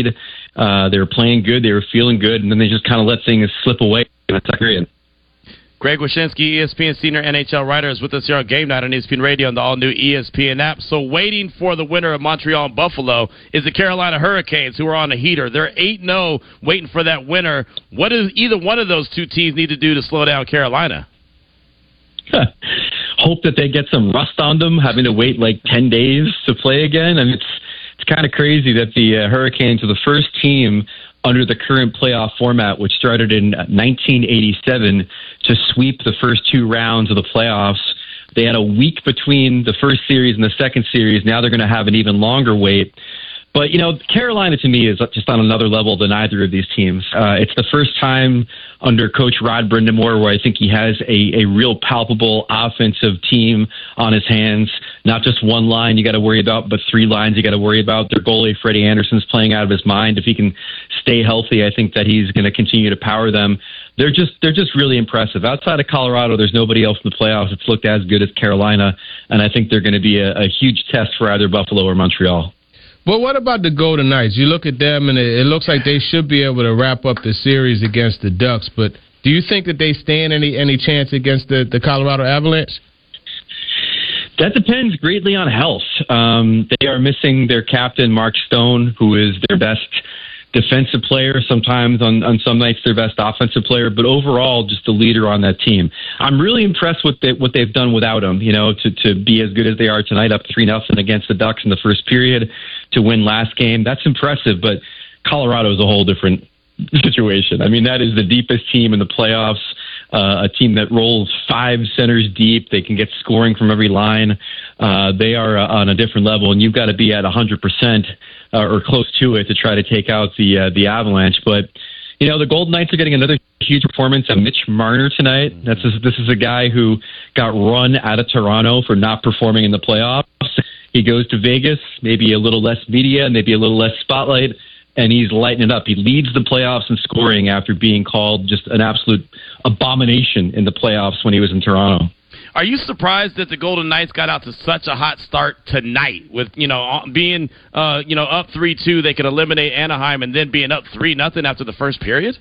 lead. They were playing good. They were feeling good. And then they just kind of let things slip away in the second period. Greg Wyshynski, ESPN senior NHL writer, is with us here on Game Night on ESPN Radio and the all-new ESPN app. So waiting for the winner of Montreal and Buffalo is the Carolina Hurricanes, who are on a heater. They're 8-0, waiting for that winner. What does either one of those two teams need to do to slow down Carolina? Hope that they get some rust on them, having to wait like 10 days to play again. And it's kind of crazy that the Hurricanes are the first team under the current playoff format, which started in 1987, to sweep the first two rounds of the playoffs. They had a week between the first series and the second series. Now they're going to have an even longer wait. But, Carolina to me is just on another level than either of these teams. It's the first time under Coach Rod Brind'Amour where I think he has a real palpable offensive team on his hands. Not just one line you got to worry about, but three lines you got to worry about. Their goalie, Freddie Anderson's playing out of his mind. If he can stay healthy, I think that he's going to continue to power them. They're just really impressive. Outside of Colorado, there's nobody else in the playoffs that's looked as good as Carolina, and I think they're going to be a huge test for either Buffalo or Montreal. But what about the Golden Knights? You look at them, and it looks like they should be able to wrap up the series against the Ducks. But do you think that they stand any chance against the Colorado Avalanche? That depends greatly on health. They are missing their captain, Mark Stone, who is their best defensive player, sometimes on some nights their best offensive player, but overall just the leader on that team. I'm really impressed with what they've done without him, to be as good as they are tonight, up 3-0 against the Ducks in the first period, to win last game. That's impressive, but Colorado is a whole different situation. I mean, that is the deepest team in the playoffs, a team that rolls 5 centers deep. They can get scoring from every line. They are on a different level, and you've got to be at 100% or close to it to try to take out the Avalanche. But, the Golden Knights are getting another huge performance of Mitch Marner tonight. This is a guy who got run out of Toronto for not performing in the playoffs. He goes to Vegas, maybe a little less media, maybe a little less spotlight, and he's lighting it up. He leads the playoffs in scoring after being called just an absolute abomination in the playoffs when he was in Toronto. Are you surprised that the Golden Knights got out to such a hot start tonight with, being, up 3-2, they could eliminate Anaheim and then being up 3-0 after the first period?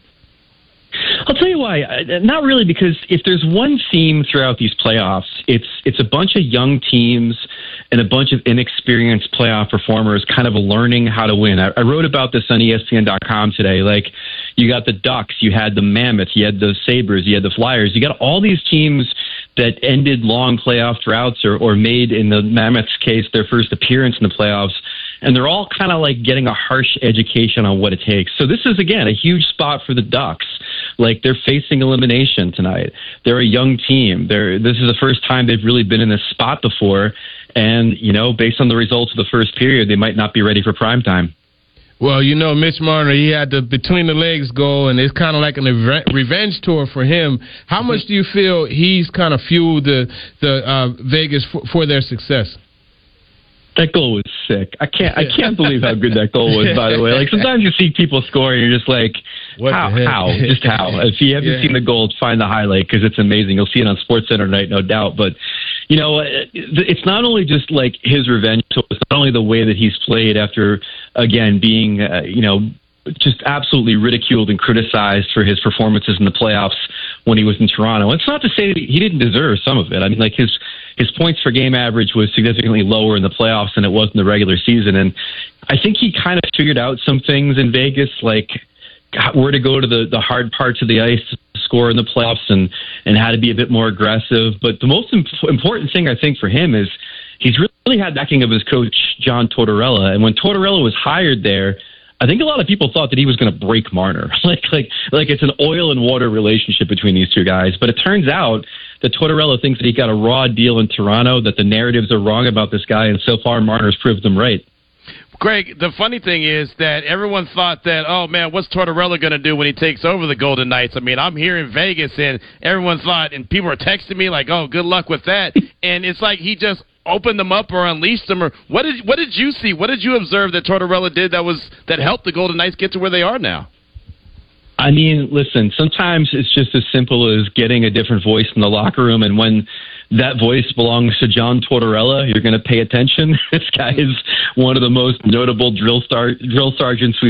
I'll tell you why. Not really, because if there's one theme throughout these playoffs, it's a bunch of young teams and a bunch of inexperienced playoff performers kind of learning how to win. I wrote about this on ESPN.com today. Like, you got the Ducks, you had the Mammoth, you had the Sabres, you had the Flyers. You got all these teams that ended long playoff droughts or made, in the Mammoth's case, their first appearance in the playoffs. And they're all kind of like getting a harsh education on what it takes. So this is, again, a huge spot for the Ducks. Like, they're facing elimination tonight. They're a young team. This is the first time they've really been in this spot before. And, based on the results of the first period, they might not be ready for prime time. Well, Mitch Marner, he had the between-the-legs goal, and it's kind of like a revenge tour for him. How much do you feel he's kind of fueled the Vegas for their success? That goal was sick. I can't believe how good that goal was, by the way. Like, sometimes you see people score and you're just like, how? Just how? If you haven't seen the goal, find the highlight, because it's amazing. You'll see it on SportsCenter tonight, no doubt. But, it's not only just like his revenge, it's not only the way that he's played after, again, being, just absolutely ridiculed and criticized for his performances in the playoffs when he was in Toronto. It's not to say that he didn't deserve some of it. I mean, like, his points per game average was significantly lower in the playoffs than it was in the regular season. And I think he kind of figured out some things in Vegas, like where to go to the hard parts of the ice to score in the playoffs and how to be a bit more aggressive. But the most important thing, I think, for him is he's really had backing of his coach, John Tortorella. And when Tortorella was hired there, I think a lot of people thought that he was going to break Marner. like it's an oil and water relationship between these two guys. But it turns out that Tortorella thinks that he got a raw deal in Toronto, that the narratives are wrong about this guy, and so far Marner's proved them right. Greg, the funny thing is that everyone thought that, oh, man, what's Tortorella going to do when he takes over the Golden Knights? I mean, I'm here in Vegas, and everyone thought, and people were texting me like, oh, good luck with that. And it's like he just opened them up or unleashed them. Or what did you see? What did you observe that Tortorella did that helped the Golden Knights get to where they are now? I mean, listen, sometimes it's just as simple as getting a different voice in the locker room, and when that voice belongs to John Tortorella, you're going to pay attention. This guy is one of the most notable drill sergeants